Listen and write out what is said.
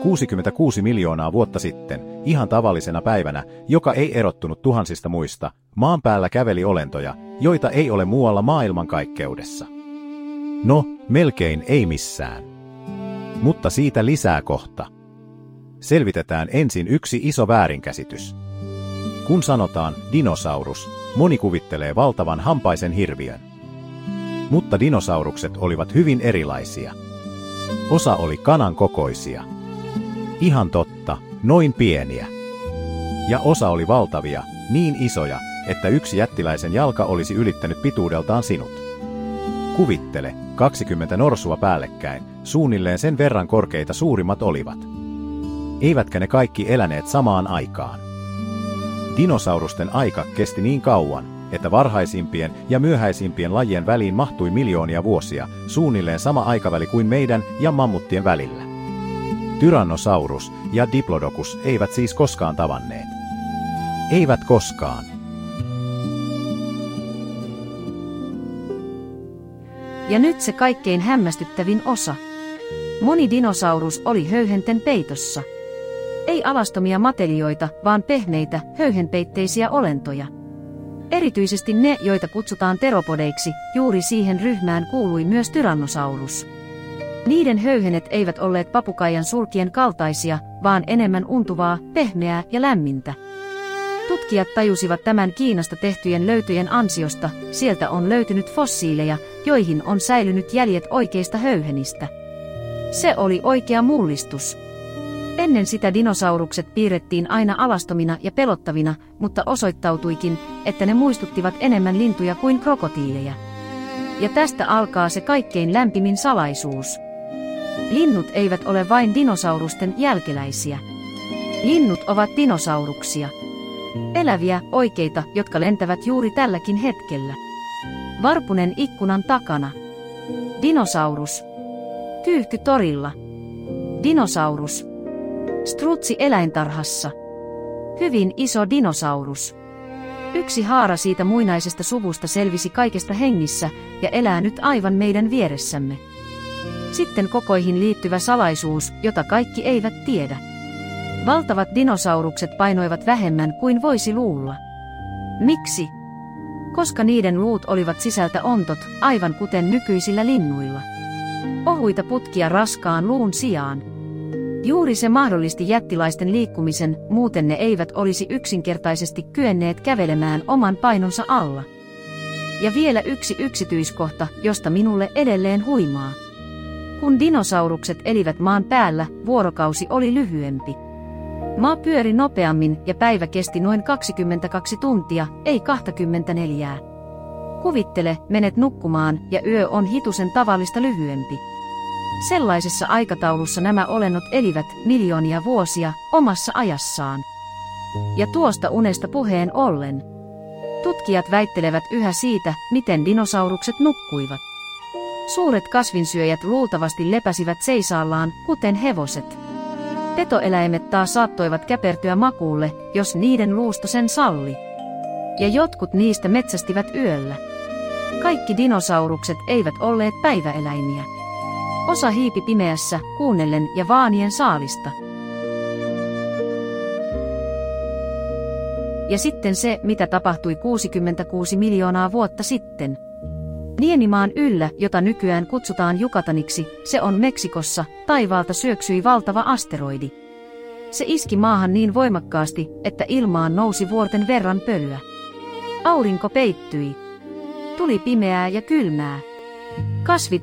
66 miljoonaa vuotta sitten, ihan tavallisena päivänä, joka ei erottunut tuhansista muista, maan päällä käveli olentoja, joita ei ole muualla maailmankaikkeudessa. No, melkein ei missään. Mutta siitä lisää kohta. Selvitetään ensin yksi iso väärinkäsitys. Kun sanotaan dinosaurus, moni kuvittelee valtavan hampaisen hirviön. Mutta dinosaurukset olivat hyvin erilaisia. Osa oli kanan kokoisia. Ihan totta, noin pieniä. Ja osa oli valtavia, niin isoja, että yksi jättiläisen jalka olisi ylittänyt pituudeltaan sinut. Kuvittele, 20 norsua päällekkäin, suunnilleen sen verran korkeita suurimmat olivat. Eivätkä ne kaikki eläneet samaan aikaan. Dinosaurusten aika kesti niin kauan, että varhaisimpien ja myöhäisimpien lajien väliin mahtui miljoonia vuosia, suunnilleen sama aikaväli kuin meidän ja mammuttien välillä. Tyrannosaurus ja Diplodocus eivät siis koskaan tavanneet. Eivät koskaan. Ja nyt se kaikkein hämmästyttävin osa. Moni dinosaurus oli höyhenten peitossa. Ei alastomia matelioita, vaan pehmeitä, höyhenpeitteisiä olentoja. Erityisesti ne, joita kutsutaan teropodeiksi, juuri siihen ryhmään kuului myös Tyrannosaurus. Niiden höyhenet eivät olleet papukaijan sulkien kaltaisia, vaan enemmän untuvaa, pehmeää ja lämmintä. Tutkijat tajusivat tämän Kiinasta tehtyjen löytöjen ansiosta, sieltä on löytynyt fossiileja, joihin on säilynyt jäljet oikeista höyhenistä. Se oli oikea mullistus. Ennen sitä dinosaurukset piirrettiin aina alastomina ja pelottavina, mutta osoittautuikin, että ne muistuttivat enemmän lintuja kuin krokotiileja. Ja tästä alkaa se kaikkein lämpimin salaisuus. Linnut eivät ole vain dinosaurusten jälkeläisiä. Linnut ovat dinosauruksia. Eläviä, oikeita, jotka lentävät juuri tälläkin hetkellä. Varpunen ikkunan takana. Dinosaurus. Kyyhky torilla. Dinosaurus. Strutsi eläintarhassa. Hyvin iso dinosaurus. Yksi haara siitä muinaisesta suvusta selvisi kaikesta hengissä ja elää nyt aivan meidän vieressämme. Sitten kokoihin liittyvä salaisuus, jota kaikki eivät tiedä. Valtavat dinosaurukset painoivat vähemmän kuin voisi luulla. Miksi? Koska niiden luut olivat sisältä ontot, aivan kuten nykyisillä linnuilla. Ohuita putkia raskaan luun sijaan. Juuri se mahdollisti jättiläisten liikkumisen, muuten ne eivät olisi yksinkertaisesti kyenneet kävelemään oman painonsa alla. Ja vielä yksi yksityiskohta, josta minulle edelleen huimaa. Kun dinosaurukset elivät maan päällä, vuorokausi oli lyhyempi. Maa pyöri nopeammin ja päivä kesti noin 22 tuntia, ei 24. Kuvittele, menet nukkumaan ja yö on hitusen tavallista lyhyempi. Sellaisessa aikataulussa nämä olennot elivät miljoonia vuosia omassa ajassaan. Ja tuosta unesta puheen ollen. Tutkijat väittelevät yhä siitä, miten dinosaurukset nukkuivat. Suuret kasvinsyöjät luultavasti lepäsivät seisaallaan, kuten hevoset. Petoeläimet taas saattoivat käpertyä makuulle, jos niiden luusto sen salli. Ja jotkut niistä metsästivät yöllä. Kaikki dinosaurukset eivät olleet päiväeläimiä. Osa hiipi pimeässä, kuunnellen ja vaanien saalista. Ja sitten se, mitä tapahtui 66 miljoonaa vuotta sitten. Niemimaan yllä, jota nykyään kutsutaan Yucataniksi, se on Meksikossa, taivaalta syöksyi valtava asteroidi. Se iski maahan niin voimakkaasti, että ilmaan nousi vuorten verran pölyä. Aurinko peittyi. Tuli pimeää ja kylmää. Kasvit